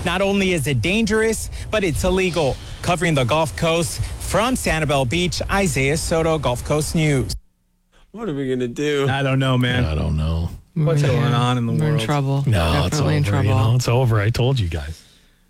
Not only is it dangerous, but it's illegal. Covering the Gulf Coast from Sanibel Beach, Isaiah Soto, Gulf Coast News. What are we going to do? I don't know, man. I don't know. What's going on in the We're world? in trouble. No, it's over. Definitely in trouble. You know, it's over. I told you guys.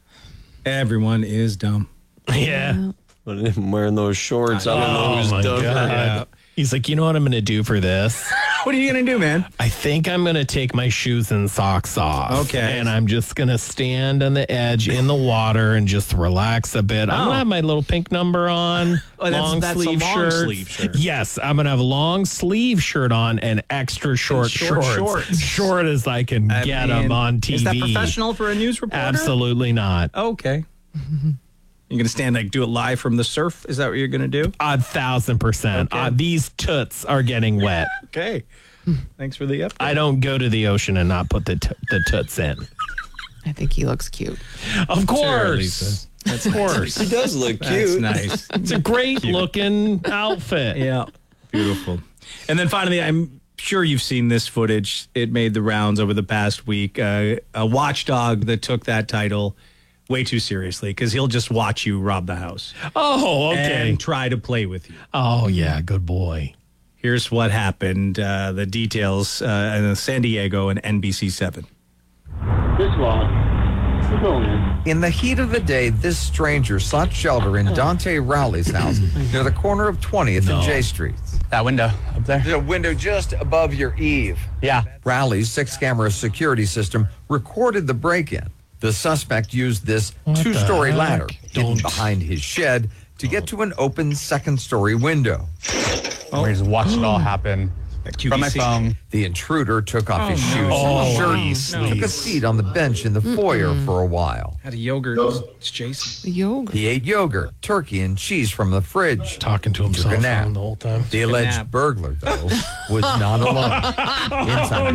Everyone is dumb. Yeah. I'm wearing those shorts. I don't know who's my done God. that. He's like, you know what I'm going to do for this? What are you going to do, man? I think I'm going to take my shoes and socks off. Okay. And I'm just going to stand on the edge in the water and just relax a bit. I'm going to have my little pink number on. Oh, that's a long sleeve shirt. Yes. I'm going to have a long sleeve shirt on and extra short shorts. Short as I can get them on TV. Is that professional for a news reporter? Absolutely not. Okay. You're going to stand, do it live from the surf? Is that what you're going to do? 1,000%. Okay. These toots are getting wet. Okay. Thanks for the update. I don't go to the ocean and not put the toots in. I think he looks cute. Of course. Sure, Lisa. Of course. He does look That's cute. nice. It's a great looking outfit. Yeah. Beautiful. And then finally, I'm sure you've seen this footage. It made the rounds over the past week. A watchdog that took that title way too seriously because he'll just watch you rob the house. Oh, okay. And try to play with you. Oh, yeah. Good boy. Here's what happened. The details in San Diego and NBC7. This log, we're going in. In the heat of the day, this stranger sought shelter in Dante Rowley's house near the corner of 20th and J Streets. That window up there? There's a window just above your eave. Yeah. Rowley's 6-camera security system recorded the break-in. The suspect used this two-story ladder hidden behind his shed to get to an open second-story window. We just watched it all happen from my phone. The intruder took off his shoes and shirt, took a seat on the bench in the foyer for a while. Had a yogurt. It's Jason. Yogurt. He ate yogurt, turkey, and cheese from the fridge. Talking to himself Took a nap. the whole time. The alleged nap. burglar, though, was not alone. Inside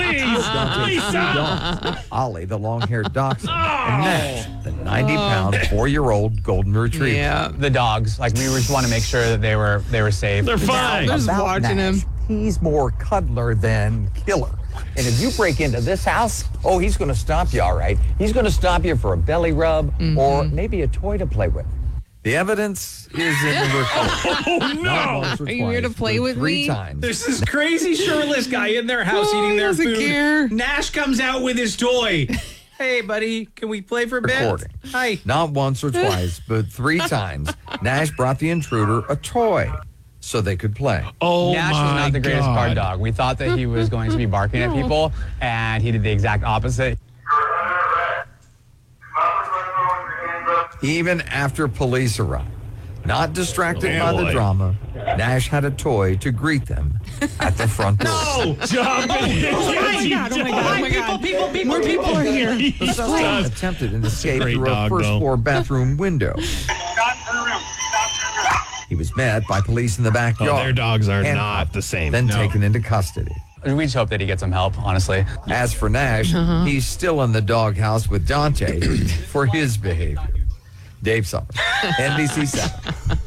dogs, Ollie, the long-haired dachshund, and Nash, the 90-pound, 4-year-old golden retriever. Yeah. The dogs, we just want to make sure that they were safe. They're fine. Just About watching Nash, him. he's more cuddler than killer. And if you break into this house, oh, he's going to stop you, all right. He's going to stop you for a belly rub or maybe a toy to play with. The evidence is in the report. Oh, no. Are you here to play with three me? times. There's this crazy shirtless guy in their house Oh, eating he their doesn't food. care. Nash comes out with his toy. Hey, buddy, can we play for a bit? Recording. Hi. Not once or twice, but 3 times, Nash brought the intruder a toy so they could play. Oh, Nash my was not the greatest God. guard dog. We thought that he was going to be barking at people, and he did the exact opposite. Even after police arrived, not distracted by the boy. drama, Nash had a toy to greet them at the front door. Stop it. Oh my God. More people are here. The suspect attempted an escape great through a dog, though. first-floor bathroom window. He was met by police in the backyard. Oh, their dogs are handcuffed, not the same. Then No. taken into custody. We just hope that he gets some help, honestly. As for Nash, he's still in the doghouse with Dante for his behavior. Dave Summers, NBC7.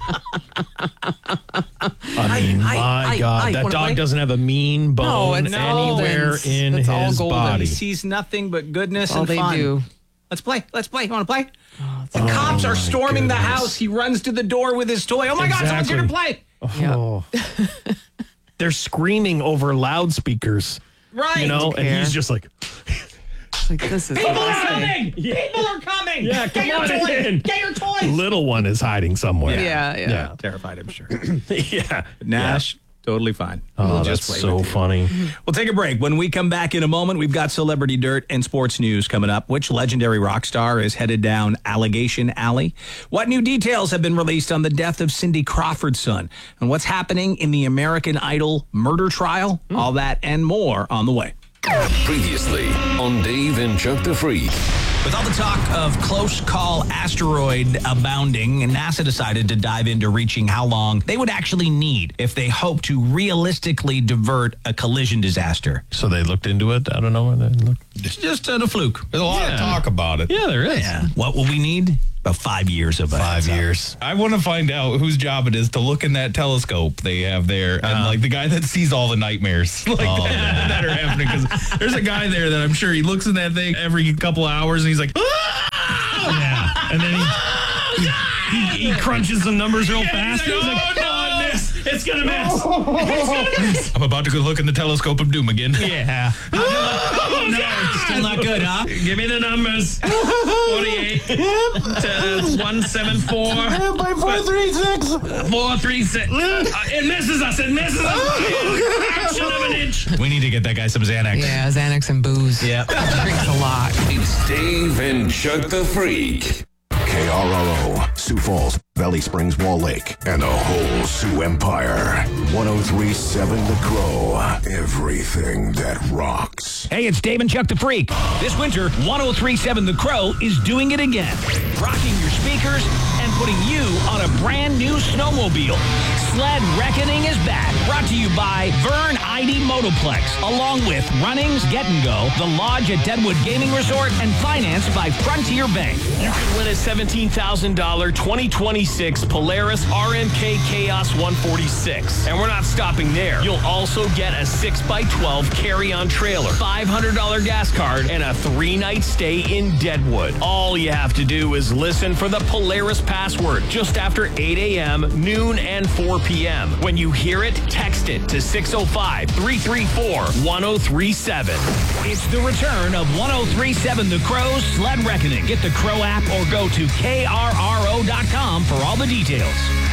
I mean, my God. That wanna dog play? doesn't have a mean bone it's all anywhere Goldens. in It's all his Goldens. He body. sees nothing but goodness All and they fun. do. Let's play. Let's play. You want to play? The cops are storming the house. He runs to the door with his toy. Oh, my God, someone's here to play. Oh. They're screaming over loudspeakers, Right. you know, and he's just like, It's like, this is People are disgusting. coming. People are coming. Yeah, Get come your on toy. in. Get your toys. little one is hiding somewhere. Yeah. Terrified, I'm sure. Yeah. Nash, totally fine. Oh, We'll that's play so with you. funny. We'll take a break. When we come back in a moment, we've got celebrity dirt and sports news coming up. Which legendary rock star is headed down Allegation Alley? What new details have been released on the death of Cindy Crawford's son? And what's happening in the American Idol murder trial? All that and more on the way. Previously on Dave and Chuck the Freak. With all the talk of close call asteroid abounding, NASA decided to dive into reaching how long they would actually need if they hope to realistically divert a collision disaster. So they looked into it. I don't know. It's just a fluke. There's a lot of talk about it. Yeah, there is. Yeah. What will we need? About 5 years of it. 5 years. I want to find out whose job it is to look in that telescope they have there, and like the guy that sees all the nightmares that are happening. Because there's a guy there that I'm sure he looks in that thing every couple of hours, and he's like, "Ah!" And then he crunches some numbers real fast. He's like, oh, no, it's going to miss. It's going to miss. I'm about to go look in the telescope of doom again. Yeah. Oh, no. Still not good, huh? Give me the numbers. 48 to 174. By 436. 436. It misses us. It misses us. Fraction of an inch. We need to get that guy some Xanax. Yeah, Xanax and booze. Yeah. Drinks a lot. It's Dave and Chuck the Freak. KRRO, Sioux Falls, Valley Springs, Wall Lake, and the whole Sioux Empire. 103.7 The Crow. Everything that rocks. Hey, it's Dave and Chuck the Freak. This winter, 103.7 The Crow is doing it again. Rocking your speakers and putting you on a brand new snowmobile. Sled Reckoning is back. Brought to you by Vern ID Motoplex, along with Runnings Get and Go, The Lodge at Deadwood Gaming Resort, and financed by Frontier Bank. You can win a $17,000 2026 Polaris RMK Chaos 146. And we're not stopping there. You'll also get a 6x12 carry-on trailer, $500 gas card, and a 3-night stay in Deadwood. All you have to do is listen for the Polaris password just after 8 a.m., noon, and 4 p.m. When you hear it, text it to 605-334-1037. It's the return of 103.7 The Crow's Sled Reckoning. Get the Crow app or go to KRRO.com for all the details.